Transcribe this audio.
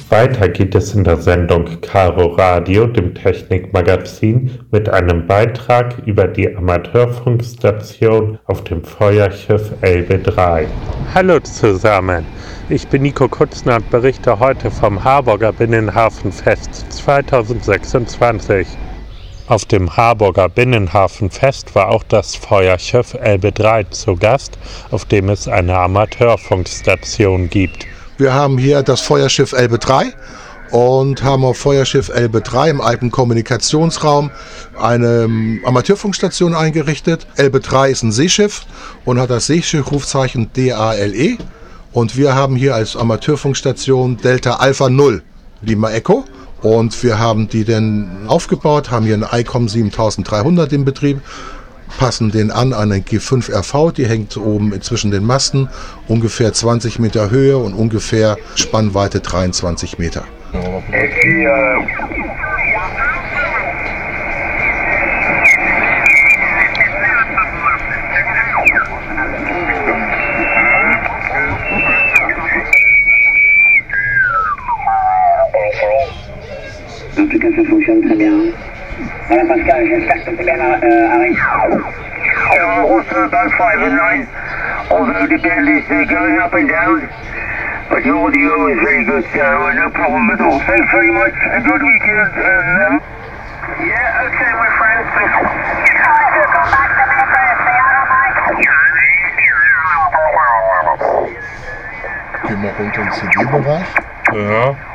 Weiter geht es in der Sendung Caro Radio, dem Technikmagazin, mit einem Beitrag über die Amateurfunkstation auf dem Feuerschiff Elbe 3. Hallo zusammen, ich bin Nico Kutzner und berichte heute vom Harburger Binnenhafenfest 2026. Auf dem Harburger Binnenhafenfest war auch das Feuerschiff Elbe 3 zu Gast, auf dem es eine Amateurfunkstation gibt. Wir haben hier das Feuerschiff Elbe 3 und haben auf Feuerschiff Elbe 3 im alten Kommunikationsraum eine Amateurfunkstation eingerichtet. Elbe 3 ist ein Seeschiff und hat das Seeschiffrufzeichen DALE. Und wir haben hier als Amateurfunkstation Delta Alpha 0 Lima Echo. Und wir haben die dann aufgebaut, haben hier eine ICOM 7300 in Betrieb, passen den an eine G5 RV, die hängt oben zwischen den Masten, ungefähr 20 Meter Höhe und ungefähr Spannweite 23 Meter. L'application fonctionne très bien. Voilà Pascal, j'espère que c'est bien arrêté. Also about 5 and 9, although the bell is going up and down, but the audio is very good, so no problem at all. Thanks very much, a good weekend. Yeah, okay my friends. Go back to Gehen wir runter ins CD-Bereich. Ja.